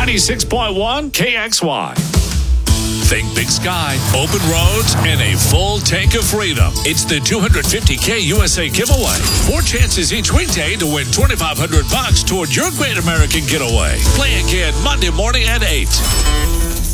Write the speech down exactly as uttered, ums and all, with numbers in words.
ninety-six point one K X Y. Think Big Sky, open roads, and a full tank of freedom. It's the two hundred fifty K U S A giveaway. Four chances each weekday to win twenty-five hundred bucks toward your Great American Getaway. Play again Monday morning at eight.